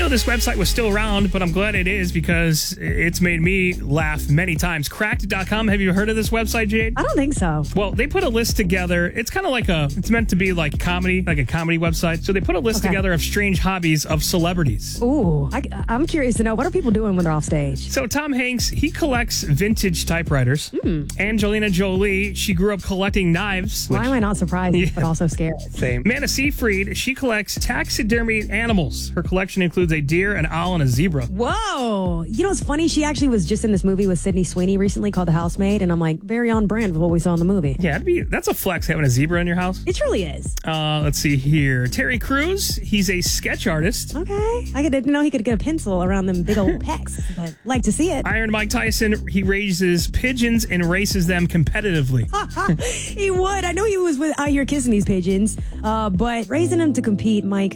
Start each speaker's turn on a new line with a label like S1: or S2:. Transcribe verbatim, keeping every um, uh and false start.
S1: know this website was still around, but I'm glad it is because it's made me laugh many times. Cracked dot com. Have you heard of this website, Jade?
S2: I don't think so.
S1: Well, they put a list together. It's kind of like a, it's meant to be like comedy, like a comedy website. So they put a list
S2: Okay.
S1: together of strange hobbies of celebrities.
S2: Ooh, I, I'm curious to know, what are people doing when they're off stage?
S1: So Tom Hanks, he collects vintage typewriters.
S2: Mm.
S1: Angelina Jolie, she grew up collecting knives.
S2: Why
S1: which-
S2: am I not surprised,
S1: Yeah.
S2: but also scared?
S1: Same. Amanda Seyfried, she collects taxidermy animals. Her collection includes a deer, an owl, and a zebra.
S2: Whoa. You know, it's funny. She actually was just in this movie with Sydney Sweeney recently called The Housemaid. And I'm like, very on brand with what we saw in the movie.
S1: Yeah, that'd be, that's a flex having a zebra in your house.
S2: It truly is.
S1: Uh, let's see here. Terry Crews, he's a sketch artist.
S2: Okay. I didn't know he could get a pencil around them big old pecs, but like to see it.
S1: Iron Mike Tyson, he raises pigeons and races them competitively.
S2: He would. I know he was with, out here kissing these pigeons, uh, but raising them to compete, Mike,